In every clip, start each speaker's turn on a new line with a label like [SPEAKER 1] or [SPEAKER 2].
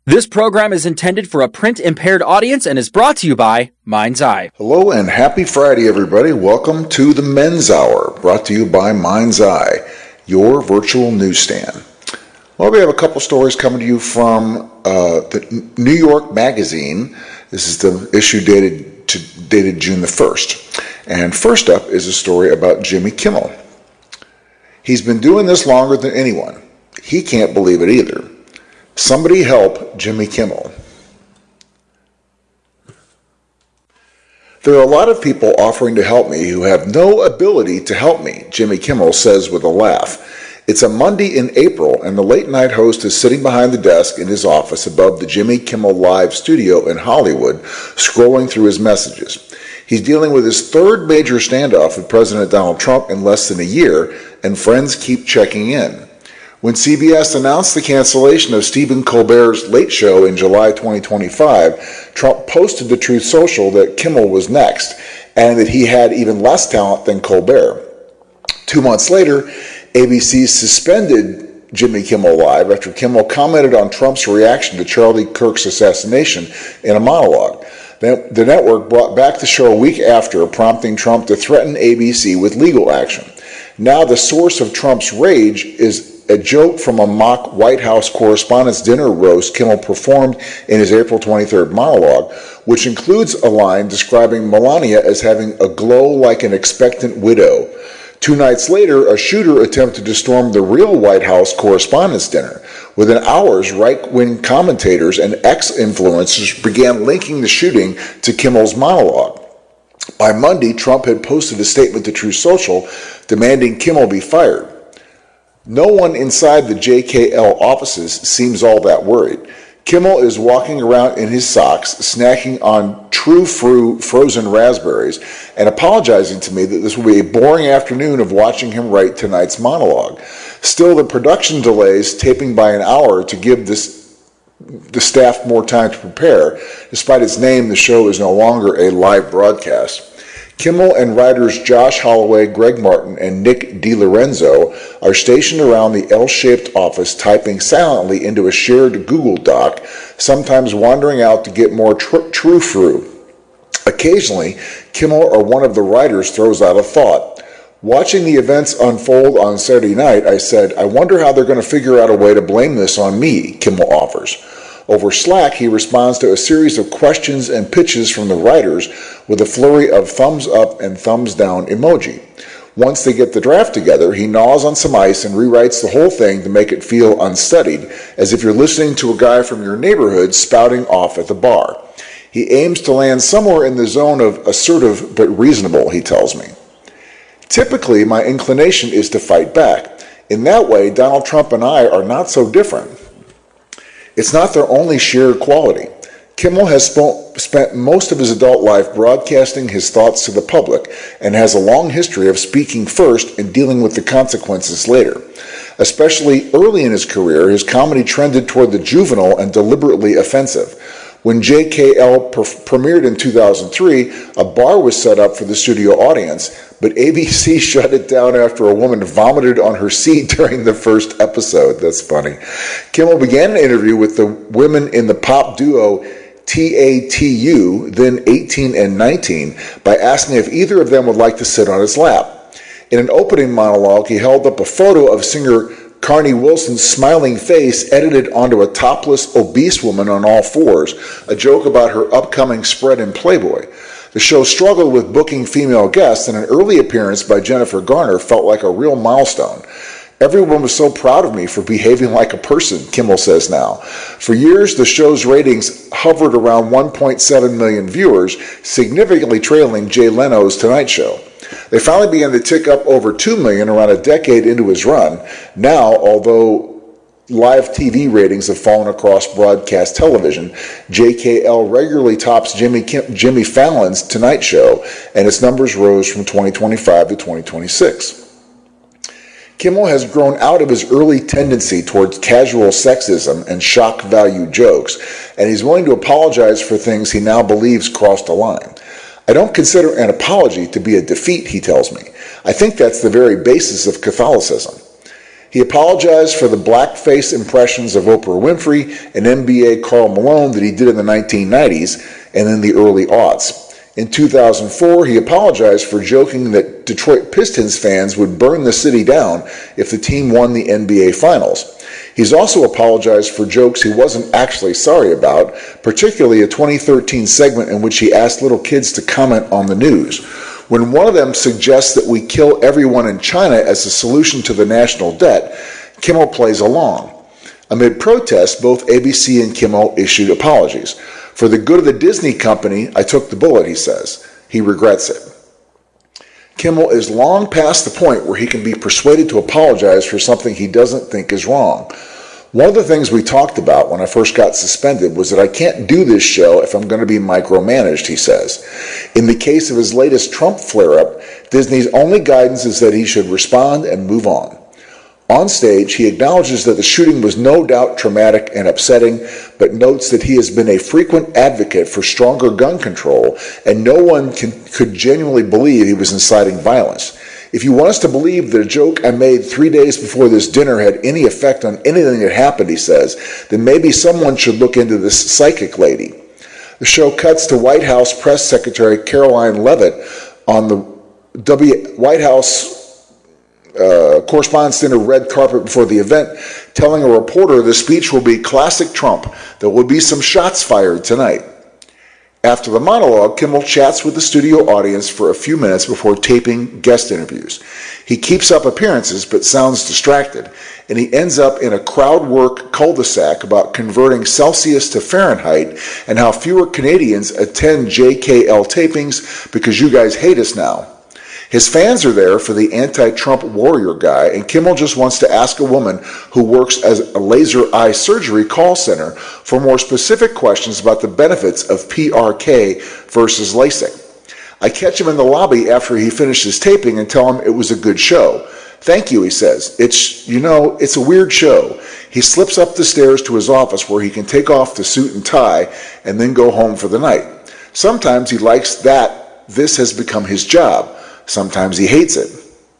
[SPEAKER 1] This program is intended for a print-impaired audience and is brought to you by Mind's Eye.
[SPEAKER 2] Hello and happy Friday, everybody. Welcome to the Men's Hour, brought to you by Mind's Eye, your virtual newsstand. Well, we have a couple stories coming to you from the New York Magazine. This is the issue dated June the 1st. And first up is a story about Jimmy Kimmel. He's been doing this longer than anyone. He can't believe it either. Somebody help Jimmy Kimmel. There are a lot of people offering to help me who have no ability to help me, Jimmy Kimmel says with a laugh. It's a Monday in April, and the late-night host is sitting behind the desk in his office above the Jimmy Kimmel Live studio in Hollywood, scrolling through his messages. He's dealing with his third major standoff with President Donald Trump in less than a year, and friends keep checking in. When CBS announced the cancellation of Stephen Colbert's Late Show in July 2025, Trump posted to Truth Social that Kimmel was next, and that he had even less talent than Colbert. 2 months later, ABC suspended Jimmy Kimmel Live after Kimmel commented on Trump's reaction to Charlie Kirk's assassination in a monologue. The network brought back the show a week after, prompting Trump to threaten ABC with legal action. Now the source of Trump's rage is a joke from a mock White House Correspondents' Dinner roast Kimmel performed in his April 23rd monologue, which includes a line describing Melania as having a glow like an expectant widow. 2 nights later, a shooter attempted to storm the real White House Correspondents' Dinner. Within hours, right-wing commentators and ex-influencers began linking the shooting to Kimmel's monologue. By Monday, Trump had posted a statement to Truth Social demanding Kimmel be fired. No one inside the JKL offices seems all that worried. Kimmel is walking around in his socks, snacking on True Fruit frozen raspberries, and apologizing to me that this will be a boring afternoon of watching him write tonight's monologue. Still, the production delays, taping by an hour to give the staff more time to prepare. Despite its name, the show is no longer a live broadcast. Kimmel and writers Josh Holloway, Greg Martin, and Nick DiLorenzo are stationed around the L-shaped office typing silently into a shared Google Doc, sometimes wandering out to get more true fruit. Occasionally, Kimmel or one of the writers throws out a thought. Watching the events unfold on Saturday night, I said, I wonder how they're going to figure out a way to blame this on me, Kimmel offers. Over Slack, he responds to a series of questions and pitches from the writers with a flurry of thumbs up and thumbs down emoji. Once they get the draft together, he gnaws on some ice and rewrites the whole thing to make it feel unstudied, as if you're listening to a guy from your neighborhood spouting off at the bar. He aims to land somewhere in the zone of assertive but reasonable, he tells me. Typically, my inclination is to fight back. In that way, Donald Trump and I are not so different. It's not their only shared quality. Kimmel has spent most of his adult life broadcasting his thoughts to the public and has a long history of speaking first and dealing with the consequences later. Especially early in his career, his comedy trended toward the juvenile and deliberately offensive. When JKL premiered in 2003, a bar was set up for the studio audience, but ABC shut it down after a woman vomited on her seat during the first episode. That's funny. Kimmel began an interview with the women in the pop duo TATU, then 18 and 19, by asking if either of them would like to sit on his lap. In an opening monologue, he held up a photo of singer Carney Wilson's smiling face edited onto a topless, obese woman on all fours, a joke about her upcoming spread in Playboy. The show struggled with booking female guests, and an early appearance by Jennifer Garner felt like a real milestone. Everyone was so proud of me for behaving like a person, Kimmel says now. For years, the show's ratings hovered around 1.7 million viewers, significantly trailing Jay Leno's Tonight Show. They finally began to tick up over 2 million around a decade into his run. Now, although live TV ratings have fallen across broadcast television, JKL regularly tops Jimmy Fallon's Tonight Show, and its numbers rose from 2025 to 2026. Kimmel has grown out of his early tendency towards casual sexism and shock value jokes, and he's willing to apologize for things he now believes crossed a line. I don't consider an apology to be a defeat, he tells me. I think that's the very basis of Catholicism. He apologized for the blackface impressions of Oprah Winfrey and NBA Karl Malone that he did in the 1990s and in the early aughts. In 2004, he apologized for joking that Detroit Pistons fans would burn the city down if the team won the NBA Finals. He's also apologized for jokes he wasn't actually sorry about, particularly a 2013 segment in which he asked little kids to comment on the news. When one of them suggests that we kill everyone in China as a solution to the national debt, Kimmel plays along. Amid protests, both ABC and Kimmel issued apologies. For the good of the Disney company, I took the bullet, he says. He regrets it. Kimmel is long past the point where he can be persuaded to apologize for something he doesn't think is wrong. One of the things we talked about when I first got suspended was that I can't do this show if I'm going to be micromanaged, he says. In the case of his latest Trump flare-up, Disney's only guidance is that he should respond and move on. On stage, he acknowledges that the shooting was no doubt traumatic and upsetting, but notes that he has been a frequent advocate for stronger gun control, and no one could genuinely believe he was inciting violence. If you want us to believe that a joke I made 3 days before this dinner had any effect on anything that happened, he says, then maybe someone should look into this psychic lady. The show cuts to White House Press Secretary Caroline Leavitt on the White House Correspondents' Dinner red carpet before the event, telling a reporter the speech will be classic Trump. There will be some shots fired tonight. After the monologue, Kimmel chats with the studio audience for a few minutes before taping guest interviews. He keeps up appearances but sounds distracted, and he ends up in a crowd work cul-de-sac about converting Celsius to Fahrenheit and how fewer Canadians attend JKL tapings because you guys hate us now. His fans are there for the anti-Trump warrior guy, and Kimmel just wants to ask a woman who works as a laser eye surgery call center for more specific questions about the benefits of PRK versus LASIK. I catch him in the lobby after he finishes taping and tell him it was a good show. Thank you, he says. It's a weird show. He slips up the stairs to his office where he can take off the suit and tie and then go home for the night. Sometimes he likes that this has become his job. Sometimes he hates it.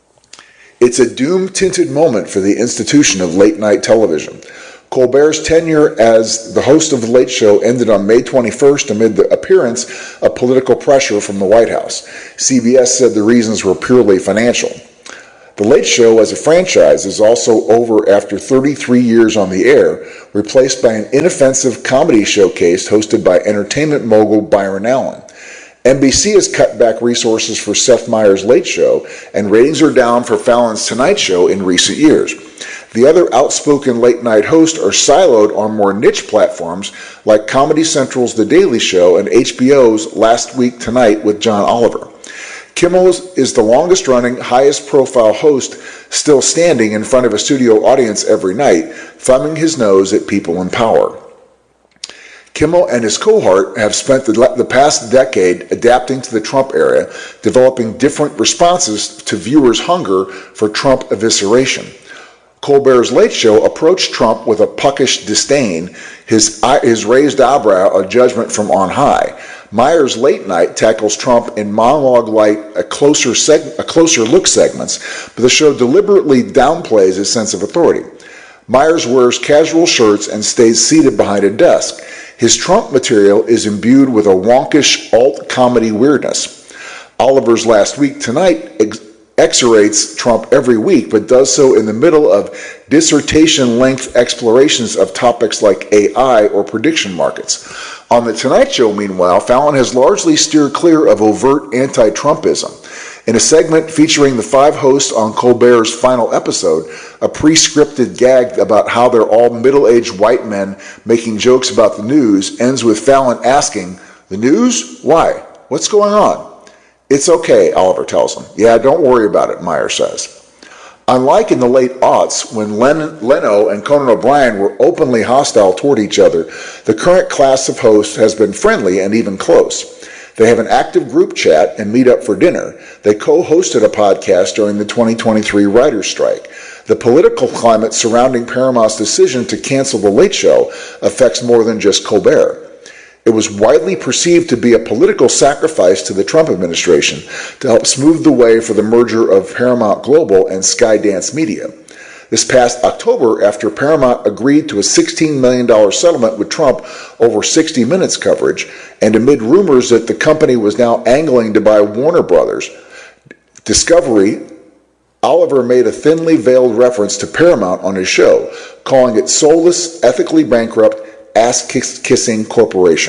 [SPEAKER 2] It's a doom-tinted moment for the institution of late-night television. Colbert's tenure as the host of The Late Show ended on May 21st amid the appearance of political pressure from the White House. CBS said the reasons were purely financial. The Late Show as a franchise is also over after 33 years on the air, replaced by an inoffensive comedy showcase hosted by entertainment mogul Byron Allen. NBC has cut back resources for Seth Meyers' Late Show, and ratings are down for Fallon's Tonight Show in recent years. The other outspoken late-night hosts are siloed on more niche platforms like Comedy Central's The Daily Show and HBO's Last Week Tonight with John Oliver. Kimmel is the longest-running, highest-profile host still standing in front of a studio audience every night, thumbing his nose at people in power. Kimmel and his cohort have spent the past decade adapting to the Trump era, developing different responses to viewers' hunger for Trump evisceration. Colbert's Late Show approached Trump with a puckish disdain, his raised eyebrow a judgment from on high. Meyers' Late Night tackles Trump in monologue-like, a closer look segments, but the show deliberately downplays his sense of authority. Meyers wears casual shirts and stays seated behind a desk. His Trump material is imbued with a wonkish alt-comedy weirdness. Oliver's Last Week Tonight execrates Trump every week, but does so in the middle of dissertation-length explorations of topics like AI or prediction markets. On The Tonight Show, meanwhile, Fallon has largely steered clear of overt anti-Trumpism. In a segment featuring the 5 hosts on Colbert's final episode, a pre-scripted gag about how they're all middle-aged white men making jokes about the news ends with Fallon asking, "The news? Why? What's going on?" "It's okay," Oliver tells him. "Yeah, don't worry about it," Meyer says. Unlike in the late aughts, when Leno and Conan O'Brien were openly hostile toward each other, the current class of hosts has been friendly and even close. They have an active group chat and meet up for dinner. They co-hosted a podcast during the 2023 writers' strike. The political climate surrounding Paramount's decision to cancel The Late Show affects more than just Colbert. It was widely perceived to be a political sacrifice to the Trump administration to help smooth the way for the merger of Paramount Global and Skydance Media. This past October, after Paramount agreed to a $16 million settlement with Trump over 60 Minutes coverage, and amid rumors that the company was now angling to buy Warner Brothers Discovery, Oliver made a thinly veiled reference to Paramount on his show, calling it soulless, ethically bankrupt, ass-kissing corporation.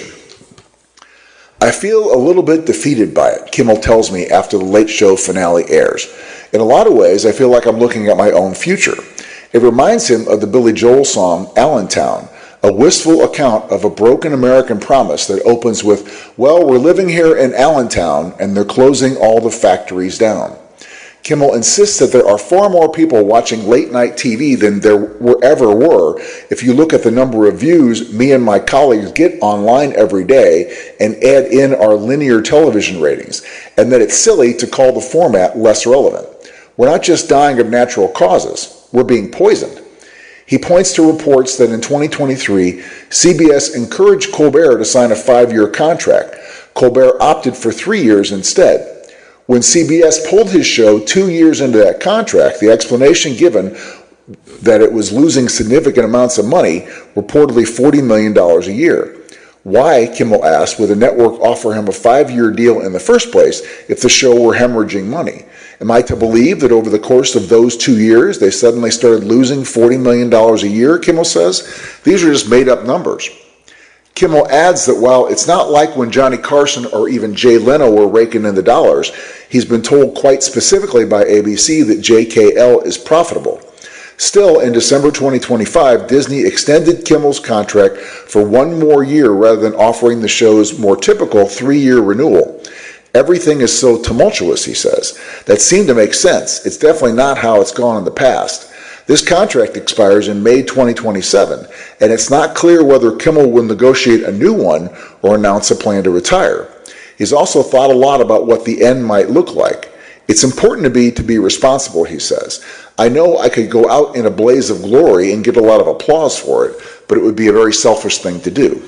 [SPEAKER 2] I feel a little bit defeated by it, Kimmel tells me after the Late Show finale airs. In a lot of ways, I feel like I'm looking at my own future. It reminds him of the Billy Joel song, Allentown, a wistful account of a broken American promise that opens with, well, we're living here in Allentown and they're closing all the factories down. Kimmel insists that there are far more people watching late-night TV than there ever were if you look at the number of views me and my colleagues get online every day and add in our linear television ratings, and that it's silly to call the format less relevant. We're not just dying of natural causes, we're being poisoned. He points to reports that in 2023, CBS encouraged Colbert to sign a 5-year contract. Colbert opted for 3 years instead. When CBS pulled his show 2 years into that contract, the explanation given that it was losing significant amounts of money, reportedly $40 million a year. Why, Kimmel asked, would the network offer him a 5-year deal in the first place if the show were hemorrhaging money? Am I to believe that over the course of those 2 years, they suddenly started losing $40 million a year, Kimmel says? These are just made-up numbers. Kimmel adds that while it's not like when Johnny Carson or even Jay Leno were raking in the dollars, he's been told quite specifically by ABC that JKL is profitable. Still, in December 2025, Disney extended Kimmel's contract for 1 more year rather than offering the show's more typical 3-year renewal. Everything is so tumultuous, he says. That seemed to make sense. It's definitely not how it's gone in the past. This contract expires in May 2027, and it's not clear whether Kimmel will negotiate a new one or announce a plan to retire. He's also thought a lot about what the end might look like. It's important to be responsible, he says. I know I could go out in a blaze of glory and get a lot of applause for it, but it would be a very selfish thing to do.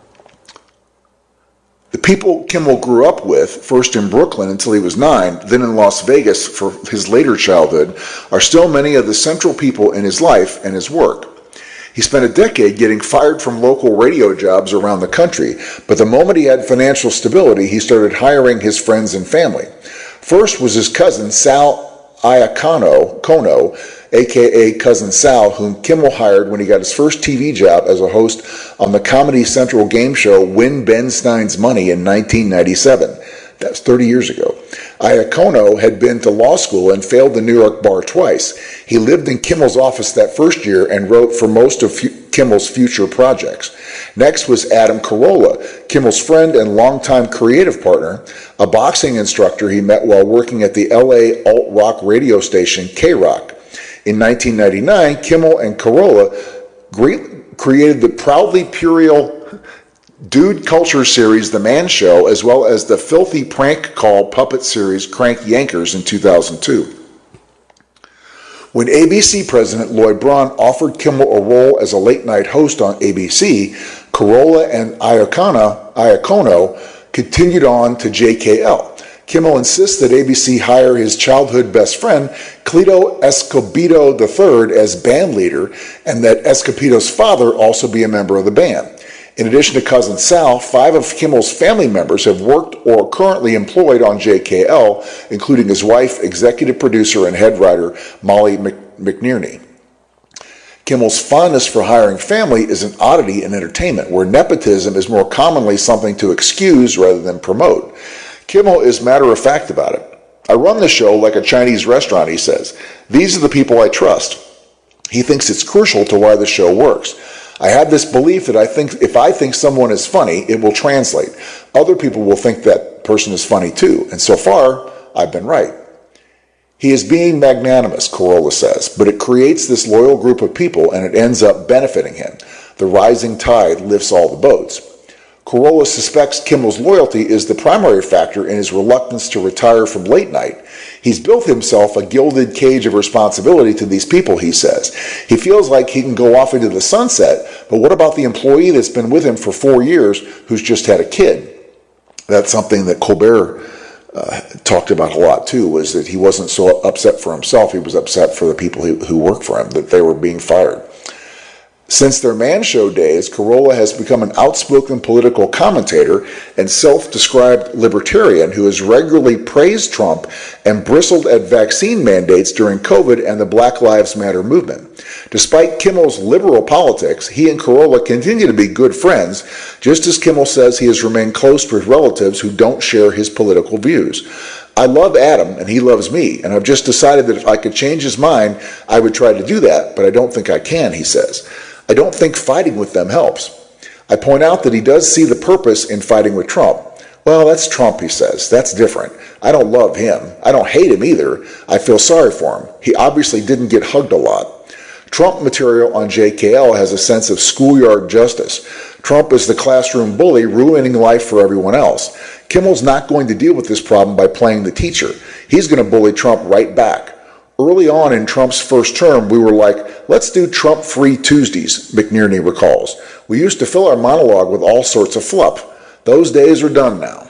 [SPEAKER 2] The people Kimmel grew up with, first in Brooklyn until he was 9, then in Las Vegas for his later childhood, are still many of the central people in his life and his work. He spent a decade getting fired from local radio jobs around the country, but the moment he had financial stability, he started hiring his friends and family. First was his cousin, Sal Iacono, a.k.a. Cousin Sal, whom Kimmel hired when he got his first TV job as a host on the Comedy Central game show Win Ben Stein's Money in 1997. That's 30 years ago. Iacono had been to law school and failed the New York bar twice. He lived in Kimmel's office that first year and wrote for most of Kimmel's future projects. Next was Adam Carolla, Kimmel's friend and longtime creative partner, a boxing instructor he met while working at the LA alt-rock radio station K-Rock. In 1999, Kimmel and Carolla created the proudly puerile Dude Culture series The Man Show, as well as the filthy prank call puppet series Crank Yankers in 2002. When ABC President Lloyd Braun offered Kimmel a role as a late-night host on ABC, Carolla and Iacono continued on to JKL. Kimmel insists that ABC hire his childhood best friend, Cleto Escobedo III, as band leader, and that Escobedo's father also be a member of the band. In addition to Cousin Sal, 5 of Kimmel's family members have worked or are currently employed on JKL, including his wife, executive producer, and head writer Molly McNerney. Kimmel's fondness for hiring family is an oddity in entertainment, where nepotism is more commonly something to excuse rather than promote. Kimmel is matter-of-fact about it. I run the show like a Chinese restaurant, he says. These are the people I trust. He thinks it's crucial to why the show works. I have this belief that if I think someone is funny, it will translate. Other people will think that person is funny too, and so far, I've been right. He is being magnanimous, Carolla says, but it creates this loyal group of people and it ends up benefiting him. The rising tide lifts all the boats. Carolla suspects Kimmel's loyalty is the primary factor in his reluctance to retire from late night. He's built himself a gilded cage of responsibility to these people, he says. He feels like he can go off into the sunset, but what about the employee that's been with him for 4 years who's just had a kid? That's something that Colbert talked about a lot too, was that he wasn't so upset for himself, he was upset for the people who work for him, that they were being fired. Since their Man Show days, Carolla has become an outspoken political commentator and self-described libertarian who has regularly praised Trump and bristled at vaccine mandates during COVID and the Black Lives Matter movement. Despite Kimmel's liberal politics, he and Carolla continue to be good friends, just as Kimmel says he has remained close with relatives who don't share his political views. I love Adam and he loves me, and I've just decided that if I could change his mind, I would try to do that, but I don't think I can, he says. I don't think fighting with them helps. I point out that he does see the purpose in fighting with Trump. Well, that's Trump, he says. That's different. I don't love him. I don't hate him either. I feel sorry for him. He obviously didn't get hugged a lot. Trump material on JKL has a sense of schoolyard justice. Trump is the classroom bully ruining life for everyone else. Kimmel's not going to deal with this problem by playing the teacher. He's going to bully Trump right back. Early on in Trump's first term, we were like, let's do Trump-free Tuesdays, McNerney recalls. We used to fill our monologue with all sorts of fluff. Those days are done now.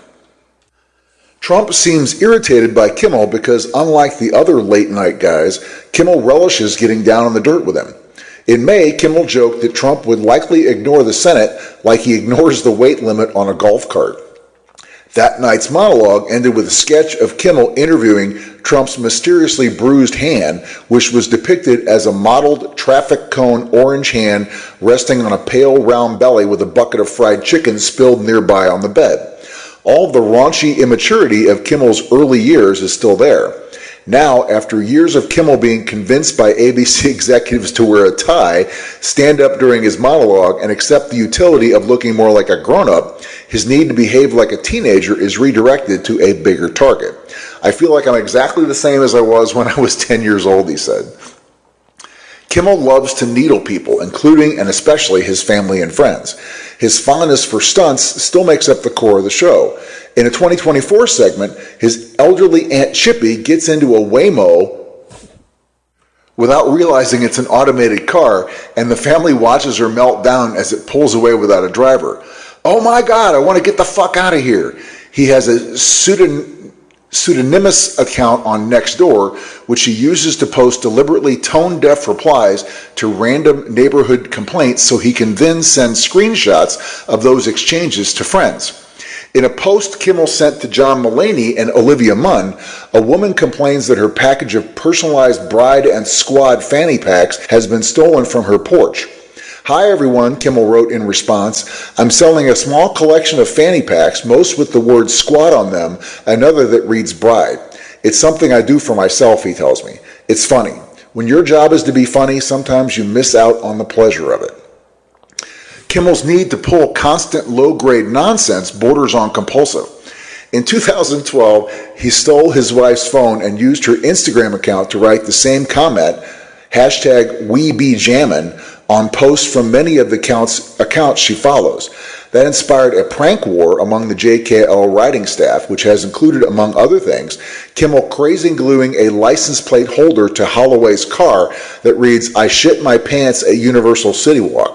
[SPEAKER 2] Trump seems irritated by Kimmel because, unlike the other late-night guys, Kimmel relishes getting down in the dirt with him. In May, Kimmel joked that Trump would likely ignore the Senate like he ignores the weight limit on a golf cart. That night's monologue ended with a sketch of Kimmel interviewing Trump's mysteriously bruised hand, which was depicted as a mottled traffic cone orange hand resting on a pale round belly with a bucket of fried chicken spilled nearby on the bed. All of the raunchy immaturity of Kimmel's early years is still there. Now, after years of Kimmel being convinced by ABC executives to wear a tie, stand up during his monologue, and accept the utility of looking more like a grown-up, his need to behave like a teenager is redirected to a bigger target. I feel like I'm exactly the same as I was when I was 10 years old, he said. Kimmel loves to needle people, including and especially his family and friends. His fondness for stunts still makes up the core of the show. In a 2024 segment, his elderly Aunt Chippy gets into a Waymo without realizing it's an automated car, and the family watches her melt down as it pulls away without a driver. Oh my God, I want to get the fuck out of here. He has a pseudonymous account on Nextdoor, which he uses to post deliberately tone-deaf replies to random neighborhood complaints so he can then send screenshots of those exchanges to friends. In a post Kimmel sent to John Mulaney and Olivia Munn, a woman complains that her package of personalized bride and squad fanny packs has been stolen from her porch. Hi everyone, Kimmel wrote in response. I'm selling a small collection of fanny packs, most with the word squad on them, another that reads bride. It's something I do for myself, he tells me. It's funny. When your job is to be funny, sometimes you miss out on the pleasure of it. Kimmel's need to pull constant low-grade nonsense borders on compulsive. In 2012, he stole his wife's phone and used her Instagram account to write the same comment, #WeBeJammin', on posts from many of the accounts she follows. That inspired a prank war among the JKL writing staff, which has included, among other things, Kimmel crazy gluing a license plate holder to Holloway's car that reads, I shit my pants at Universal City Walk.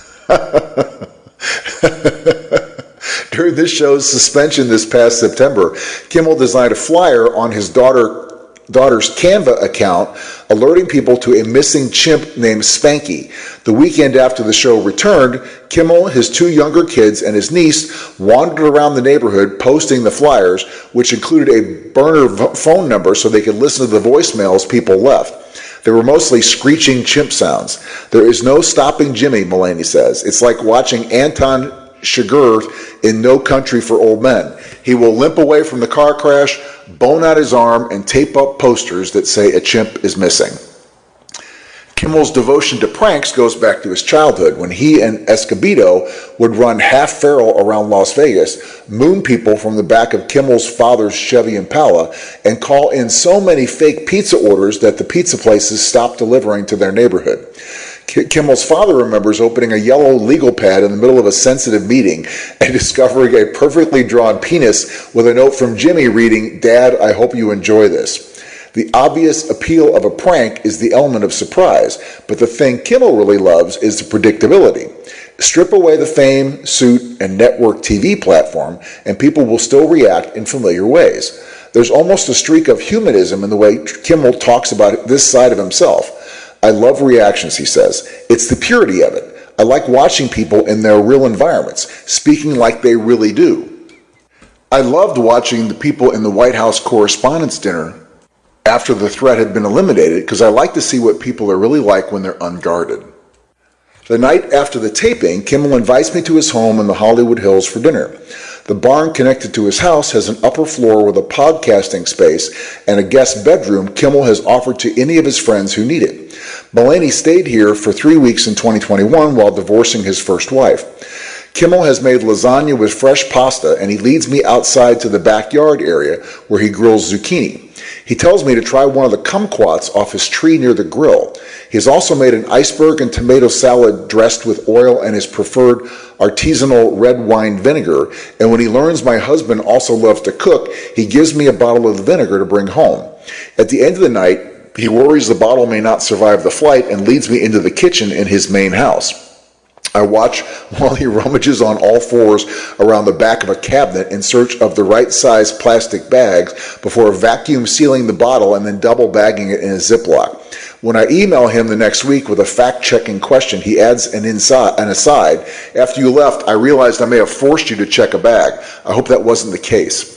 [SPEAKER 2] During this show's suspension this past September, Kimmel designed a flyer on his daughter's Canva account alerting people to a missing chimp named Spanky. The weekend after the show returned, Kimmel, his two younger kids, and his niece wandered around the neighborhood posting the flyers, which included a burner phone number so they could listen to the voicemails people left. They were mostly screeching chimp sounds. There is no stopping Jimmy, Mulaney says. It's like watching Anton Chigurh in No Country for Old Men. He will limp away from the car crash, bone out his arm, and tape up posters that say a chimp is missing. Kimmel's devotion to pranks goes back to his childhood when he and Escobedo would run half feral around Las Vegas, moon people from the back of Kimmel's father's Chevy Impala, and call in so many fake pizza orders that the pizza places stopped delivering to their neighborhood. Kimmel's father remembers opening a yellow legal pad in the middle of a sensitive meeting and discovering a perfectly drawn penis with a note from Jimmy reading, Dad, I hope you enjoy this. The obvious appeal of a prank is the element of surprise, but the thing Kimmel really loves is the predictability. Strip away the fame, suit, and network TV platform, and people will still react in familiar ways. There's almost a streak of humanism in the way Kimmel talks about this side of himself. I love reactions, he says. It's the purity of it. I like watching people in their real environments, speaking like they really do. I loved watching the people in the White House Correspondents' Dinner after the threat had been eliminated because I like to see what people are really like when they're unguarded. The night after the taping, Kimmel invites me to his home in the Hollywood Hills for dinner. The barn connected to his house has an upper floor with a podcasting space and a guest bedroom Kimmel has offered to any of his friends who need it. Mulaney stayed here for 3 weeks in 2021 while divorcing his first wife. Kimmel has made lasagna with fresh pasta, and he leads me outside to the backyard area where he grills zucchini. He tells me to try one of the kumquats off his tree near the grill. He has also made an iceberg and tomato salad dressed with oil and his preferred artisanal red wine vinegar, and when he learns my husband also loves to cook, he gives me a bottle of the vinegar to bring home. At the end of the night, he worries the bottle may not survive the flight and leads me into the kitchen in his main house. I watch while he rummages on all fours around the back of a cabinet in search of the right size plastic bags before vacuum sealing the bottle and then double bagging it in a Ziploc. When I email him the next week with a fact-checking question, he adds an aside. After you left, I realized I may have forced you to check a bag. I hope that wasn't the case.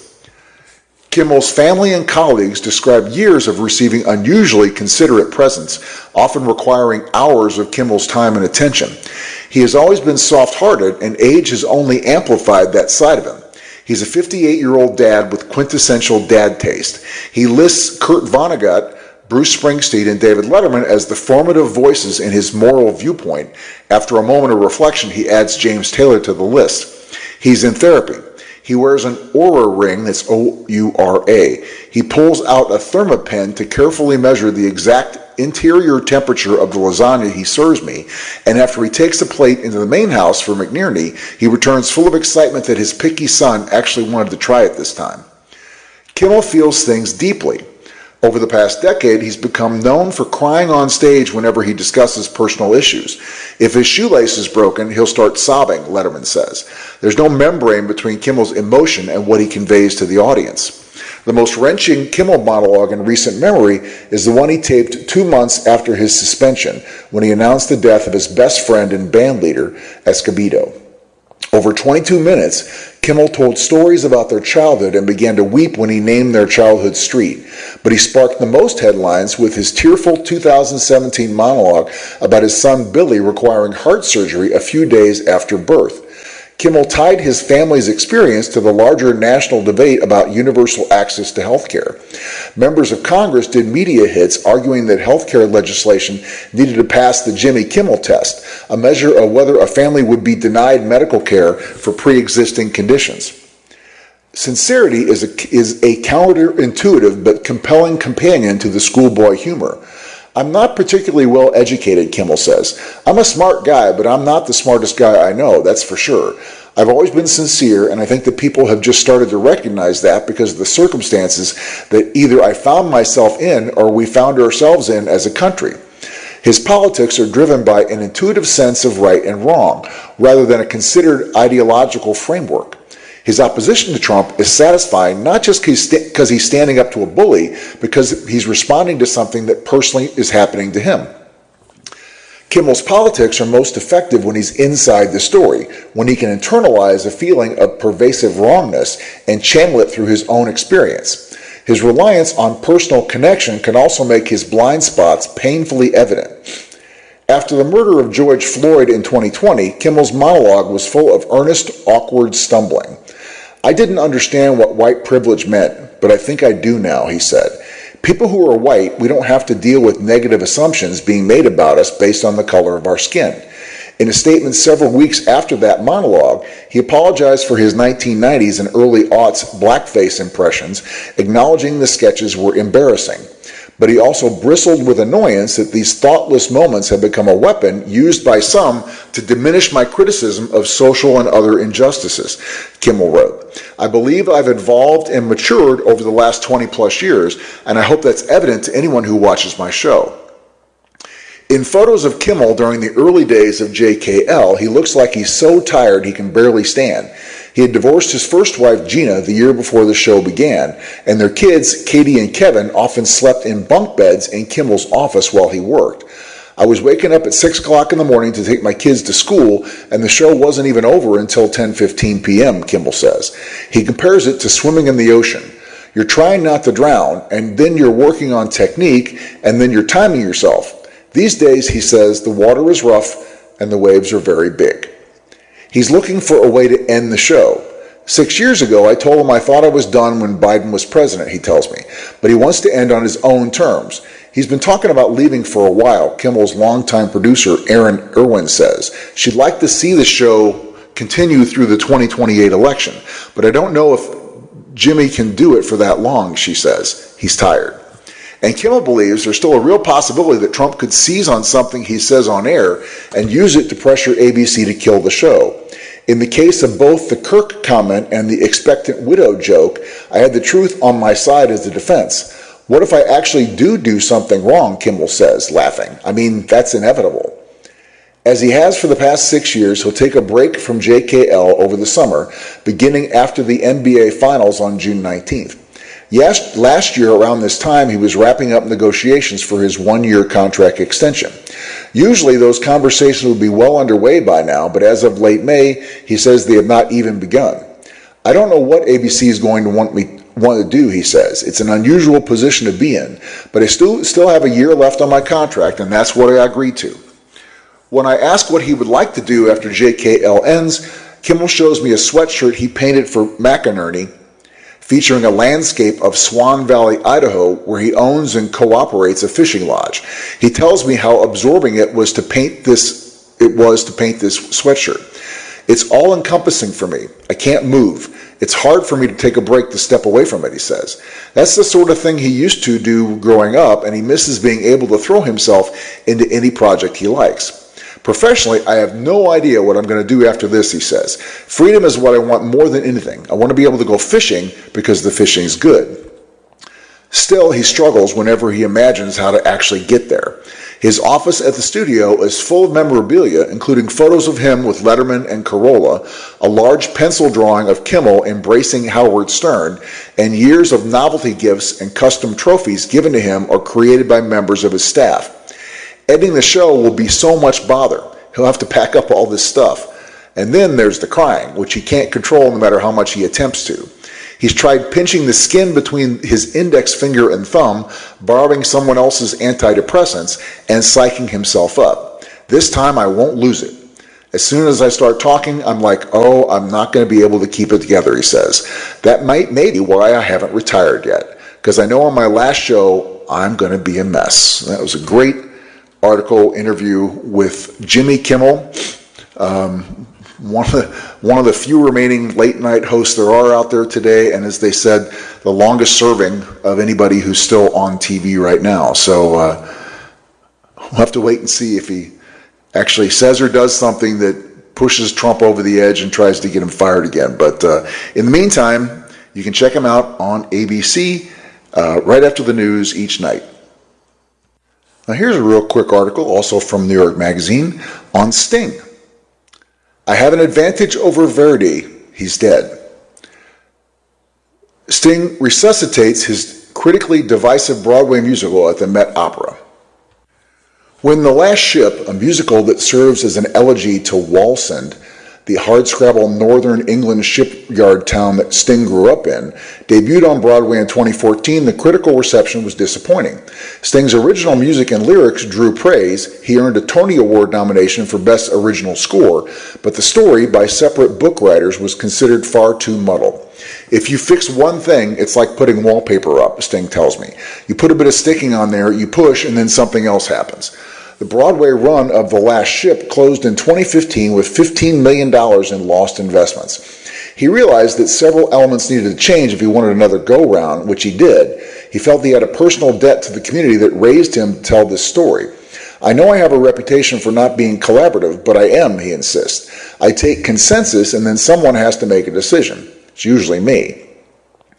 [SPEAKER 2] Kimmel's family and colleagues describe years of receiving unusually considerate presents, often requiring hours of Kimmel's time and attention. He has always been soft-hearted, and age has only amplified that side of him. He's a 58-year-old dad with quintessential dad taste. He lists Kurt Vonnegut, Bruce Springsteen, and David Letterman as the formative voices in his moral viewpoint. After a moment of reflection, he adds James Taylor to the list. He's in therapy. He wears an Oura ring, that's O-U-R-A. He pulls out a Thermapen to carefully measure the exact interior temperature of the lasagna he serves me, and after he takes the plate into the main house for McNierney, he returns full of excitement that his picky son actually wanted to try it this time. Kimmel feels things deeply. Over the past decade, he's become known for crying on stage whenever he discusses personal issues. If his shoelace is broken, he'll start sobbing, Letterman says. There's no membrane between Kimmel's emotion and what he conveys to the audience. The most wrenching Kimmel monologue in recent memory is the one he taped 2 months after his suspension, when he announced the death of his best friend and bandleader, Escobedo. Over 22 minutes, Kimmel told stories about their childhood and began to weep when he named their childhood street. But he sparked the most headlines with his tearful 2017 monologue about his son Billy requiring heart surgery a few days after birth. Kimmel tied his family's experience to the larger national debate about universal access to health care. Members of Congress did media hits arguing that health care legislation needed to pass the Jimmy Kimmel test, a measure of whether a family would be denied medical care for pre-existing conditions. Sincerity is a counterintuitive but compelling companion to the schoolboy humor. I'm not particularly well educated, Kimmel says. I'm a smart guy, but I'm not the smartest guy I know, that's for sure. I've always been sincere, and I think that people have just started to recognize that because of the circumstances that either I found myself in or we found ourselves in as a country. His politics are driven by an intuitive sense of right and wrong, rather than a considered ideological framework. His opposition to Trump is satisfying not just because he's standing up to a bully, because he's responding to something that personally is happening to him. Kimmel's politics are most effective when he's inside the story, when he can internalize a feeling of pervasive wrongness and channel it through his own experience. His reliance on personal connection can also make his blind spots painfully evident. After the murder of George Floyd in 2020, Kimmel's monologue was full of earnest, awkward stumbling. I didn't understand what white privilege meant, but I think I do now, he said. People who are white, we don't have to deal with negative assumptions being made about us based on the color of our skin. In a statement several weeks after that monologue, he apologized for his 1990s and early aughts blackface impressions, acknowledging the sketches were embarrassing. But he also bristled with annoyance that these thoughtless moments had become a weapon used by some to diminish my criticism of social and other injustices, Kimmel wrote. I believe I've evolved and matured over the last 20 plus years, and I hope that's evident to anyone who watches my show. In photos of Kimmel during the early days of JKL, he looks like he's so tired he can barely stand. He had divorced his first wife, Gina, the year before the show began, and their kids, Katie and Kevin, often slept in bunk beds in Kimmel's office while he worked. I was waking up at 6 o'clock in the morning to take my kids to school, and the show wasn't even over until 10:15 p.m., Kimmel says. He compares it to swimming in the ocean. You're trying not to drown, and then you're working on technique, and then you're timing yourself. These days, he says, the water is rough and the waves are very big. He's looking for a way to end the show. 6 years ago, I told him I thought I was done when Biden was president, he tells me, but he wants to end on his own terms. He's been talking about leaving for a while, Kimmel's longtime producer, Erin Irwin, says. She'd like to see the show continue through the 2028 election, but I don't know if Jimmy can do it for that long, she says. He's tired. And Kimmel believes there's still a real possibility that Trump could seize on something he says on air and use it to pressure ABC to kill the show. In the case of both the Kirk comment and the expectant widow joke, I had the truth on my side as the defense. What if I actually do something wrong, Kimmel says, laughing. I mean, that's inevitable. As he has for the past 6 years, he'll take a break from JKL over the summer, beginning after the NBA Finals on June 19th. Yes, last year around this time, he was wrapping up negotiations for his one-year contract extension. Usually those conversations would be well underway by now, but as of late May, he says they have not even begun. I don't know what ABC is going to want to do, he says. It's an unusual position to be in, but I still have a year left on my contract, and that's what I agreed to. When I ask what he would like to do after JKL ends, Kimmel shows me a sweatshirt he painted for McInerney, featuring a landscape of Swan Valley, Idaho, where he owns and cooperates a fishing lodge. He tells me how absorbing it was to paint this sweatshirt. It's all-encompassing for me. I can't move. It's hard for me to take a break to step away from it, he says. That's the sort of thing he used to do growing up, and he misses being able to throw himself into any project he likes. Professionally, I have no idea what I'm going to do after this, he says. Freedom is what I want more than anything. I want to be able to go fishing because the fishing's good. Still, he struggles whenever he imagines how to actually get there. His office at the studio is full of memorabilia, including photos of him with Letterman and Carolla, a large pencil drawing of Kimmel embracing Howard Stern, and years of novelty gifts and custom trophies given to him or created by members of his staff. Ending the show will be so much bother. He'll have to pack up all this stuff. And then there's the crying, which he can't control no matter how much he attempts to. He's tried pinching the skin between his index finger and thumb, borrowing someone else's antidepressants, and psyching himself up. This time I won't lose it. As soon as I start talking, I'm like, oh, I'm not going to be able to keep it together, he says. That might be why I haven't retired yet, because I know on my last show, I'm going to be a mess. That was a great article interview with Jimmy Kimmel, one of the few remaining late night hosts there are out there today, and as they said, the longest serving of anybody who's still on TV right now. So we'll have to wait and see if he actually says or does something that pushes Trump over the edge and tries to get him fired again. But in the meantime, you can check him out on ABC right after the news each night. Now here's a real quick article, also from New York Magazine, on Sting. I have an advantage over Verdi. He's dead. Sting resuscitates his critically divisive Broadway musical at the Met Opera. When The Last Ship, a musical that serves as an elegy to Wallsend, the hardscrabble northern England shipyard town that Sting grew up in, debuted on Broadway in 2014, the critical reception was disappointing. Sting's original music and lyrics drew praise. He earned a Tony Award nomination for Best Original Score, but the story, by separate book writers, was considered far too muddled. If you fix one thing, it's like putting wallpaper up, Sting tells me. You put a bit of sticking on there, you push, and then something else happens. The Broadway run of The Last Ship closed in 2015 with $15 million in lost investments. He realized that several elements needed to change if he wanted another go-round, which he did. He felt he had a personal debt to the community that raised him to tell this story. I know I have a reputation for not being collaborative, but I am, he insists. I take consensus and then someone has to make a decision. It's usually me.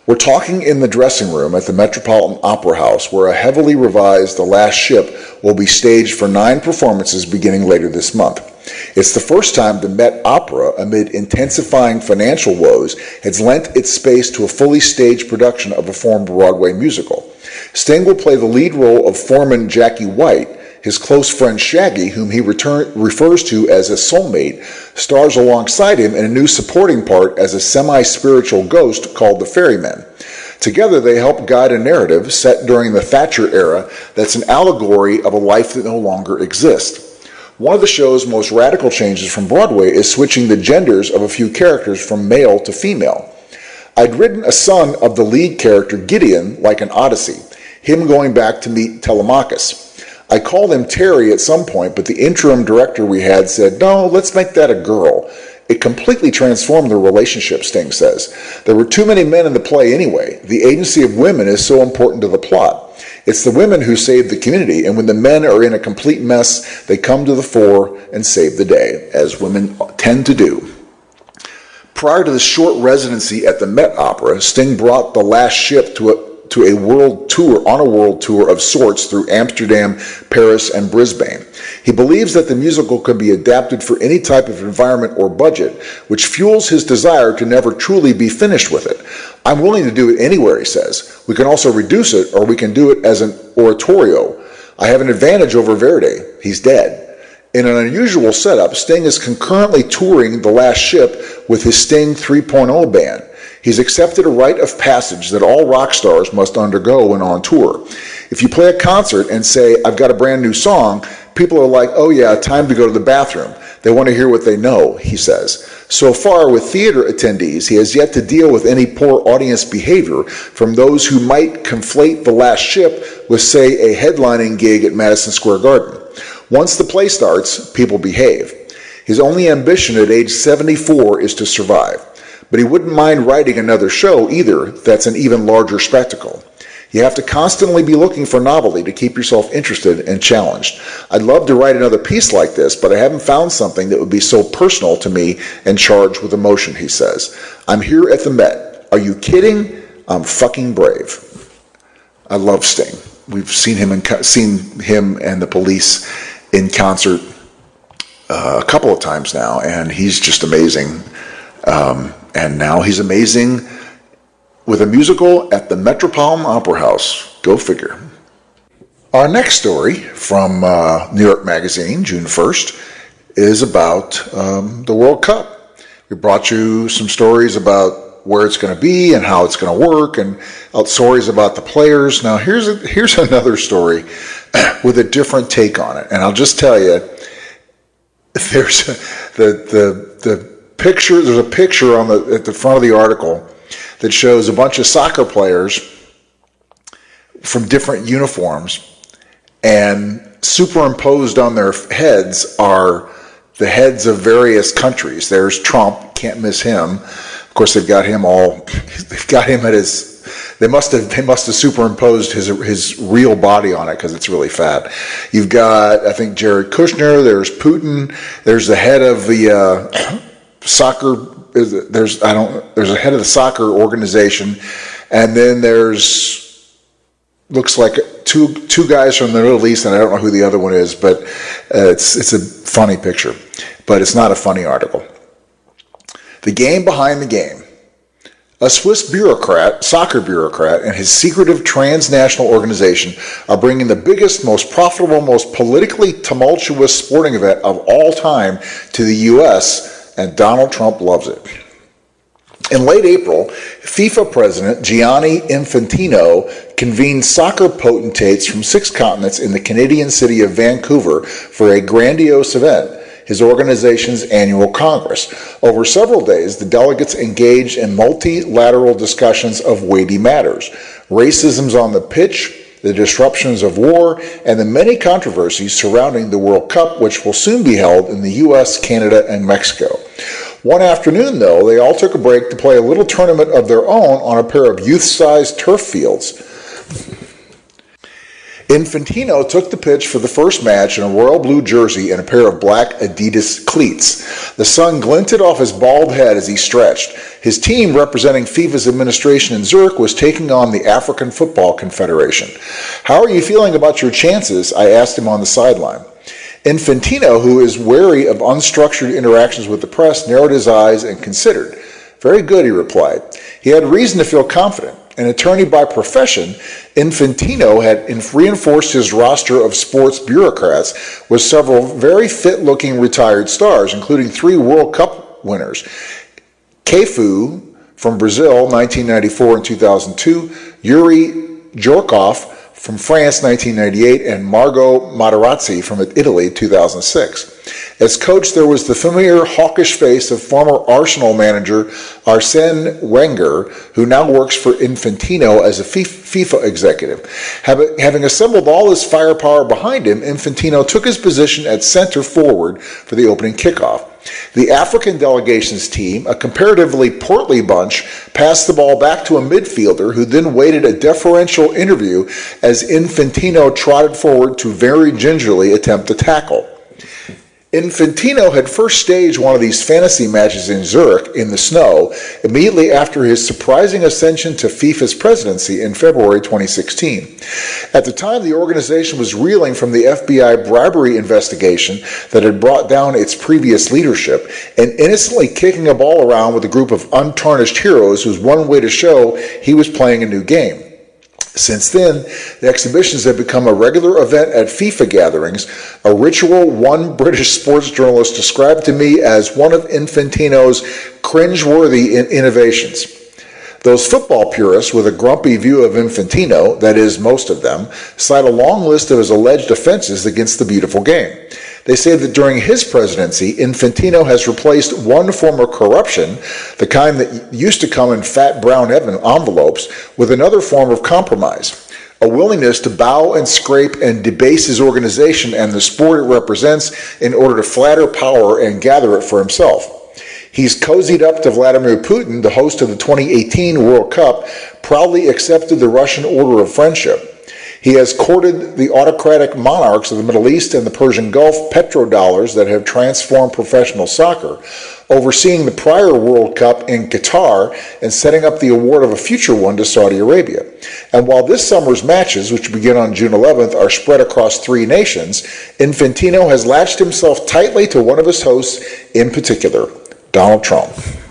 [SPEAKER 2] We're talking in the dressing room at the Metropolitan Opera House, where a heavily revised The Last Ship will be staged for 9 performances beginning later this month. It's the first time the Met Opera, amid intensifying financial woes, has lent its space to a fully staged production of a former Broadway musical. Sting will play the lead role of foreman Jackie White. His close friend Shaggy, whom he refers to as a soulmate, stars alongside him in a new supporting part as a semi-spiritual ghost called the Ferryman. Together they help guide a narrative set during the Thatcher era that's an allegory of a life that no longer exists. One of the show's most radical changes from Broadway is switching the genders of a few characters from male to female. I'd written a son of the lead character Gideon like an Odyssey, him going back to meet Telemachus. I called him Terry at some point, but the interim director we had said, no, let's make that a girl. It completely transformed the relationship, Sting says. There were too many men in the play anyway. The agency of women is so important to the plot. It's the women who save the community, and when the men are in a complete mess, they come to the fore and save the day, as women tend to do. Prior to the short residency at the Met Opera, Sting brought The Last Ship to a world tour of sorts through Amsterdam, Paris, and Brisbane. He believes that the musical can be adapted for any type of environment or budget, which fuels his desire to never truly be finished with it. I'm willing to do it anywhere, he says. We can also reduce it, or we can do it as an oratorio. I have an advantage over Verdi. He's dead. In an unusual setup, Sting is concurrently touring The Last Ship with his Sting 3.0 band. He's accepted a rite of passage that all rock stars must undergo when on tour. If you play a concert and say, I've got a brand new song, people are like, oh yeah, time to go to the bathroom. They want to hear what they know, he says. So far with theater attendees, he has yet to deal with any poor audience behavior from those who might conflate The Last Ship with, say, a headlining gig at Madison Square Garden. Once the play starts, people behave. His only ambition at age 74 is to survive. But he wouldn't mind writing another show either that's an even larger spectacle. You have to constantly be looking for novelty to keep yourself interested and challenged. I'd love to write another piece like this, but I haven't found something that would be so personal to me and charged with emotion, he says. I'm here at the Met. Are you kidding? I'm fucking brave. I love Sting. We've seen him and the Police in concert a couple of times now, and he's just amazing. And now he's amazing with a musical at the Metropolitan Opera House. Go figure. Our next story from New York Magazine, June 1st, is about the World Cup. We brought you some stories about where it's going to be and how it's going to work, and stories about the players. Now here's another story with a different take on it. And I'll just tell you, there's the picture. There's a picture at the front of the article that shows a bunch of soccer players from different uniforms, and superimposed on their heads are the heads of various countries. There's Trump, can't miss him. Of course, they've got him at his. They must have superimposed his real body on it because it's really fat. You've got, I think, Jared Kushner. There's Putin. There's the head of the soccer. There's a head of the soccer organization, and then looks like two guys from the Middle East, and I don't know who the other one is, but it's a funny picture, but it's not a funny article. The game behind the game. A Swiss soccer bureaucrat, and his secretive transnational organization are bringing the biggest, most profitable, most politically tumultuous sporting event of all time to the U.S., and Donald Trump loves it. In late April, FIFA President Gianni Infantino convened soccer potentates from 6 continents in the Canadian city of Vancouver for a grandiose event, his organization's annual Congress. Over several days, the delegates engaged in multilateral discussions of weighty matters: racism's on the pitch, the disruptions of war, and the many controversies surrounding the World Cup, which will soon be held in the U.S., Canada, and Mexico. One afternoon, though, they all took a break to play a little tournament of their own on a pair of youth-sized turf fields. Infantino took the pitch for the first match in a royal blue jersey and a pair of black Adidas cleats. The sun glinted off his bald head as he stretched. His team, representing FIFA's administration in Zurich, was taking on the African Football Confederation. "How are you feeling about your chances?" I asked him on the sideline. Infantino, who is wary of unstructured interactions with the press, narrowed his eyes and considered. "Very good," he replied. He had reason to feel confident. An attorney by profession, Infantino had reinforced his roster of sports bureaucrats with several very fit-looking retired stars, including 3 World Cup winners. Cafu from Brazil, 1994 and 2002, Yuri Djorkaeff from France, 1998, and Margot Materazzi from Italy, 2006. As coach, there was the familiar hawkish face of former Arsenal manager Arsene Wenger, who now works for Infantino as a FIFA executive. Having assembled all his firepower behind him, Infantino took his position at center forward for the opening kickoff. The African delegation's team, a comparatively portly bunch, passed the ball back to a midfielder who then waited a deferential interview as Infantino trotted forward to very gingerly attempt a tackle. Infantino had first staged one of these fantasy matches in Zurich in the snow immediately after his surprising ascension to FIFA's presidency in February 2016. At the time, the organization was reeling from the FBI bribery investigation that had brought down its previous leadership and innocently kicking a ball around with a group of untarnished heroes was one way to show he was playing a new game. Since then, the exhibitions have become a regular event at FIFA gatherings, a ritual one British sports journalist described to me as one of Infantino's cringe-worthy innovations. Those football purists with a grumpy view of Infantino, that is, most of them, cite a long list of his alleged offenses against the beautiful game. They say that during his presidency, Infantino has replaced one form of corruption, the kind that used to come in fat brown envelopes, with another form of compromise, a willingness to bow and scrape and debase his organization and the sport it represents in order to flatter power and gather it for himself. He's cozied up to Vladimir Putin, the host of the 2018 World Cup, proudly accepted the Russian Order of Friendship. He has courted the autocratic monarchs of the Middle East and the Persian Gulf petrodollars that have transformed professional soccer, overseeing the prior World Cup in Qatar and setting up the award of a future one to Saudi Arabia. And while this summer's matches, which begin on June 11th, are spread across 3 nations, Infantino has latched himself tightly to one of his hosts in particular, Donald Trump.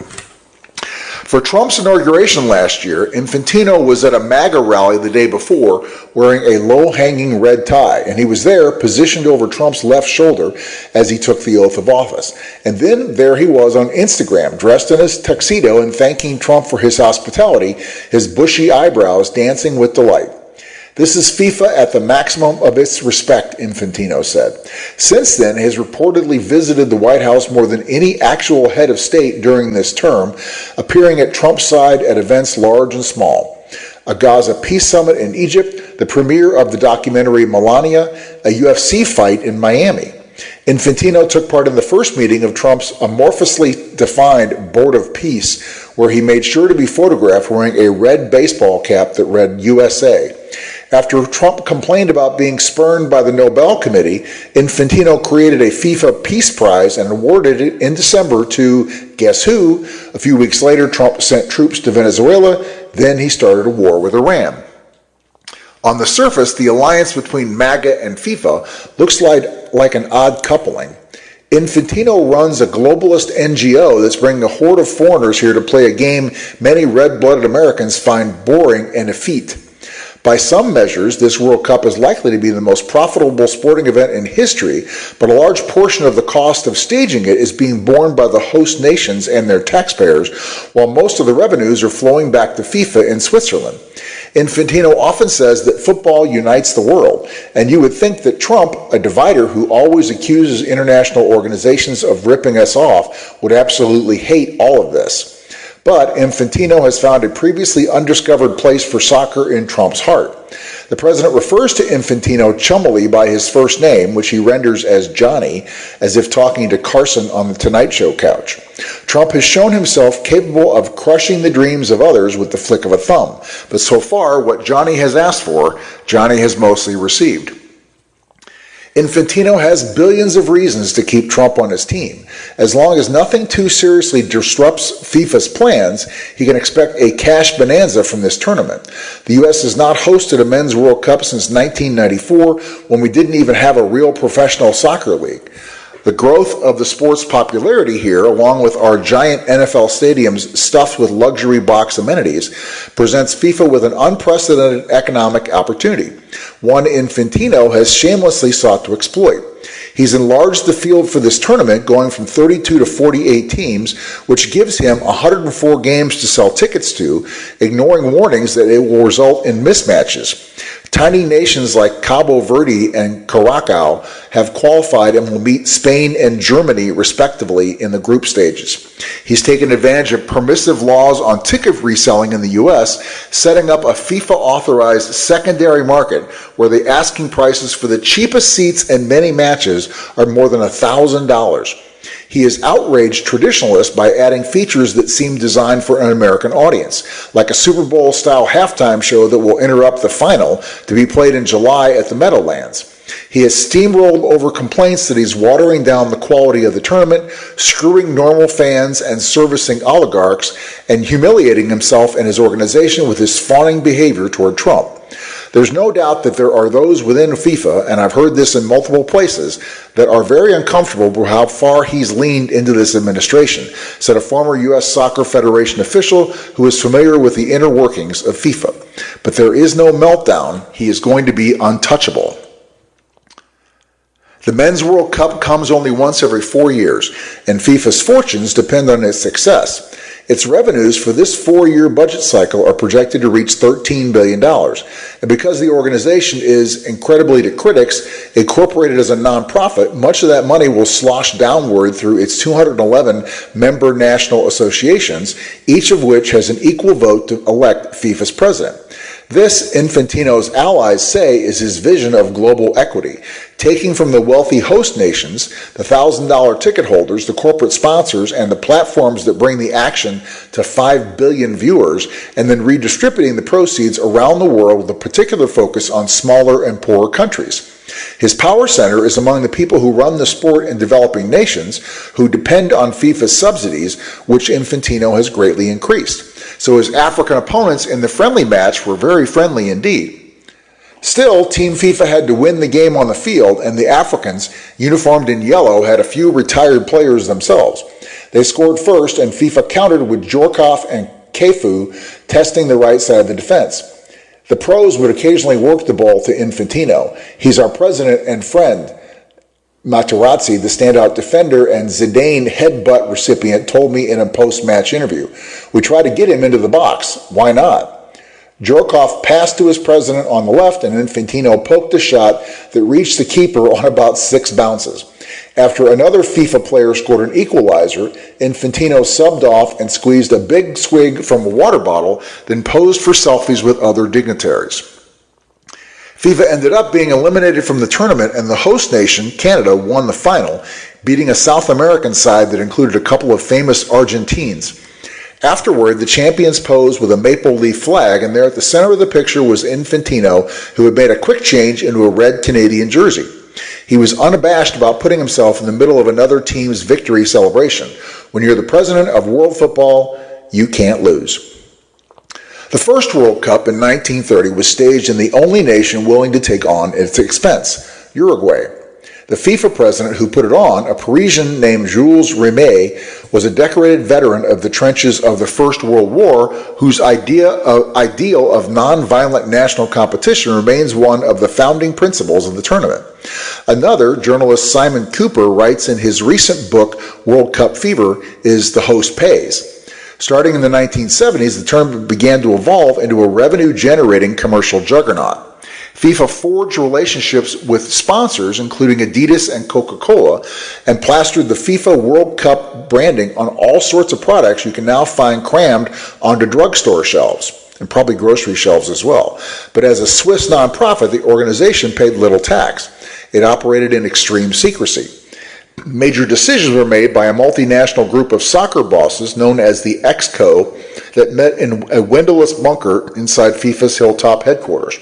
[SPEAKER 2] For Trump's inauguration last year, Infantino was at a MAGA rally the day before wearing a low-hanging red tie, and he was there positioned over Trump's left shoulder as he took the oath of office. And then there he was on Instagram, dressed in his tuxedo and thanking Trump for his hospitality, his bushy eyebrows dancing with delight. This is FIFA at the maximum of its respect, Infantino said. Since then, he has reportedly visited the White House more than any actual head of state during this term, appearing at Trump's side at events large and small. A Gaza peace summit in Egypt, the premiere of the documentary Melania, a UFC fight in Miami. Infantino took part in the first meeting of Trump's amorphously defined Board of Peace, where he made sure to be photographed wearing a red baseball cap that read USA. After Trump complained about being spurned by the Nobel Committee, Infantino created a FIFA Peace Prize and awarded it in December to, guess who? A few weeks later, Trump sent troops to Venezuela. Then he started a war with Iran. On the surface, the alliance between MAGA and FIFA looks like an odd coupling. Infantino runs a globalist NGO that's bringing a horde of foreigners here to play a game many red-blooded Americans find boring and effete. By some measures, this World Cup is likely to be the most profitable sporting event in history, but a large portion of the cost of staging it is being borne by the host nations and their taxpayers, while most of the revenues are flowing back to FIFA in Switzerland. Infantino often says that football unites the world, and you would think that Trump, a divider who always accuses international organizations of ripping us off, would absolutely hate all of this. But Infantino has found a previously undiscovered place for soccer in Trump's heart. The president refers to Infantino chummily by his first name, which he renders as Johnny, as if talking to Carson on the Tonight Show couch. Trump has shown himself capable of crushing the dreams of others with the flick of a thumb. But so far, what Johnny has asked for, Johnny has mostly received. Infantino has billions of reasons to keep Trump on his team. As long as nothing too seriously disrupts FIFA's plans, he can expect a cash bonanza from this tournament. The U.S. has not hosted a Men's World Cup since 1994, when we didn't even have a real professional soccer league. The growth of the sport's popularity here, along with our giant NFL stadiums stuffed with luxury box amenities, presents FIFA with an unprecedented economic opportunity, one Infantino has shamelessly sought to exploit. He's enlarged the field for this tournament, going from 32 to 48 teams, which gives him 104 games to sell tickets to, ignoring warnings that it will result in mismatches. Tiny nations like Cabo Verde and Curacao have qualified and will meet Spain and Germany, respectively, in the group stages. He's taken advantage of permissive laws on ticket reselling in the U.S., setting up a FIFA-authorized secondary market where the asking prices for the cheapest seats in many matches are more than $1,000. He has outraged traditionalists by adding features that seem designed for an American audience, like a Super Bowl-style halftime show that will interrupt the final to be played in July at the Meadowlands. He has steamrolled over complaints that he's watering down the quality of the tournament, screwing normal fans and servicing oligarchs, and humiliating himself and his organization with his fawning behavior toward Trump. There's no doubt that there are those within FIFA, and I've heard this in multiple places, that are very uncomfortable with how far he's leaned into this administration, said a former U.S. Soccer Federation official who is familiar with the inner workings of FIFA. But there is no meltdown. He is going to be untouchable. The Men's World Cup comes only once every 4 years, and FIFA's fortunes depend on its success. Its revenues for this 4-year budget cycle are projected to reach $13 billion. And because the organization is, incredibly to critics, incorporated as a nonprofit, much of that money will slosh downward through its 211 member national associations, each of which has an equal vote to elect FIFA's president. This, Infantino's allies say, is his vision of global equity, taking from the wealthy host nations, the $1,000 ticket holders, the corporate sponsors, and the platforms that bring the action to 5 billion viewers, and then redistributing the proceeds around the world with a particular focus on smaller and poorer countries. His power center is among the people who run the sport in developing nations who depend on FIFA's subsidies, which Infantino has greatly increased. So his African opponents in the friendly match were very friendly indeed. Still, Team FIFA had to win the game on the field, and the Africans, uniformed in yellow, had a few retired players themselves. They scored first, and FIFA countered with Djorkaeff and Cafu testing the right side of the defense. The pros would occasionally work the ball to Infantino. He's our president and friend. Materazzi, the standout defender and Zidane headbutt recipient, told me in a post-match interview. We tried to get him into the box. Why not? Djorkaeff passed to his president on the left, and Infantino poked a shot that reached the keeper on about 6 bounces. After another FIFA player scored an equalizer, Infantino subbed off and squeezed a big swig from a water bottle, then posed for selfies with other dignitaries. FIFA ended up being eliminated from the tournament, and the host nation, Canada, won the final, beating a South American side that included a couple of famous Argentines. Afterward, the champions posed with a maple leaf flag, and there at the center of the picture was Infantino, who had made a quick change into a red Canadian jersey. He was unabashed about putting himself in the middle of another team's victory celebration. When you're the president of world football, you can't lose. The first World Cup in 1930 was staged in the only nation willing to take on its expense, Uruguay. The FIFA president who put it on, a Parisian named Jules Rimet, was a decorated veteran of the trenches of the First World War, whose ideal of non-violent national competition remains one of the founding principles of the tournament. Another, journalist Simon Cooper, writes in his recent book, World Cup Fever, is the host pays. Starting in the 1970s, the tournament began to evolve into a revenue-generating commercial juggernaut. FIFA forged relationships with sponsors, including Adidas and Coca-Cola, and plastered the FIFA World Cup branding on all sorts of products you can now find crammed onto drugstore shelves, and probably grocery shelves as well. But as a Swiss nonprofit, the organization paid little tax. It operated in extreme secrecy. Major decisions were made by a multinational group of soccer bosses known as the ExCo that met in a windowless bunker inside FIFA's Hilltop headquarters.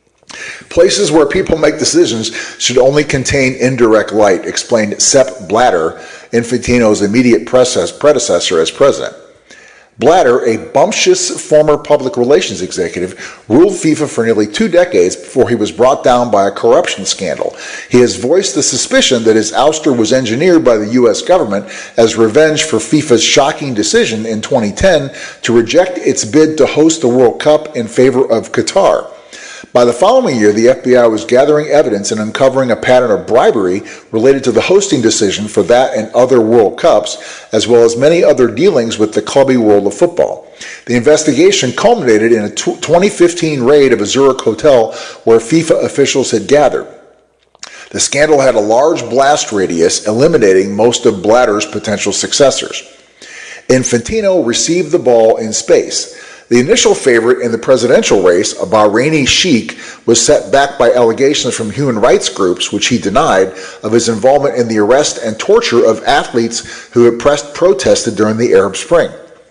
[SPEAKER 2] Places where people make decisions should only contain indirect light, explained Sepp Blatter, Infantino's immediate predecessor as president. Blatter, a bumptious former public relations executive, ruled FIFA for nearly 2 decades before he was brought down by a corruption scandal. He has voiced the suspicion that his ouster was engineered by the U.S. government as revenge for FIFA's shocking decision in 2010 to reject its bid to host the World Cup in favor of Qatar. By the following year, the FBI was gathering evidence and uncovering a pattern of bribery related to the hosting decision for that and other World Cups, as well as many other dealings with the clubby world of football. The investigation culminated in a 2015 raid of a Zurich hotel where FIFA officials had gathered. The scandal had a large blast radius, eliminating most of Blatter's potential successors. Infantino received the ball in space. The initial favorite in the presidential race, a Bahraini sheikh, was set back by allegations from human rights groups, which he denied, of his involvement in the arrest and torture of athletes who had protested during the Arab Spring.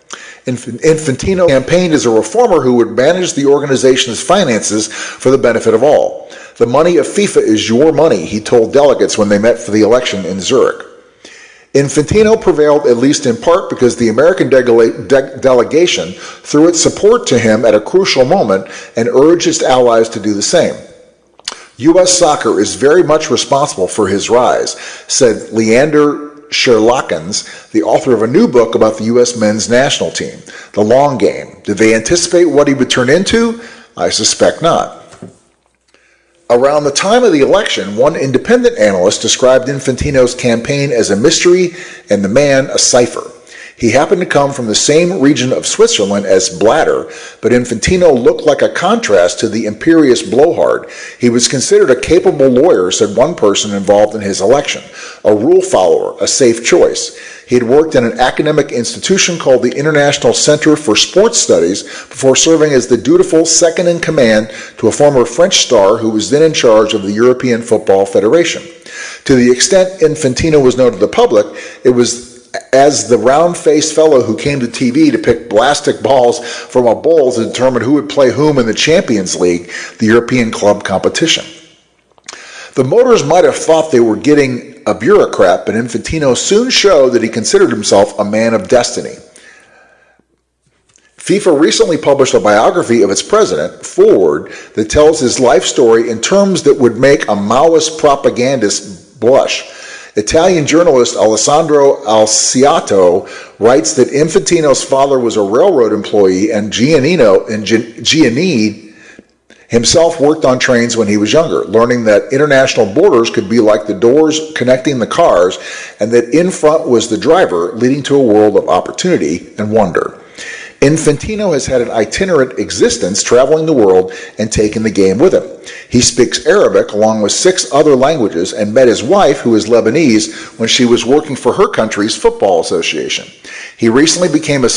[SPEAKER 2] Infantino campaigned as a reformer who would manage the organization's finances for the benefit of all. The money of FIFA is your money, he told delegates when they met for the election in Zurich. Infantino prevailed at least in part because the American delegation threw its support to him at a crucial moment and urged its allies to do the same. U.S. soccer is very much responsible for his rise, said Leander Sherlockens, the author of a new book about the U.S. men's national team, The Long Game. Did they anticipate what he would turn into? I suspect not. Around the time of the election, one independent analyst described Infantino's campaign as a mystery and the man a cipher. He happened to come from the same region of Switzerland as Blatter, but Infantino looked like a contrast to the imperious blowhard. He was considered a capable lawyer, said one person involved in his election, a rule follower, a safe choice. He had worked in an academic institution called the International Center for Sports Studies before serving as the dutiful second-in-command to a former French star who was then in charge of the European Football Federation. To the extent Infantino was known to the public, it was as the round-faced fellow who came to TV to pick plastic balls from a bowl to determine who would play whom in the Champions League, the European club competition. The Motors might have thought they were getting a bureaucrat, but Infantino soon showed that he considered himself a man of destiny. FIFA recently published a biography of its president, Forward, that tells his life story in terms that would make a Maoist propagandist blush. Italian journalist Alessandro Alciato writes that Infantino's father was a railroad employee and Giannini himself worked on trains when he was younger, learning that international borders could be like the doors connecting the cars and that in front was the driver, leading to a world of opportunity and wonder. Infantino has had an itinerant existence, traveling the world and taking the game with him. He speaks Arabic along with 6 other languages and met his wife, who is Lebanese, when she was working for her country's football association. He recently became a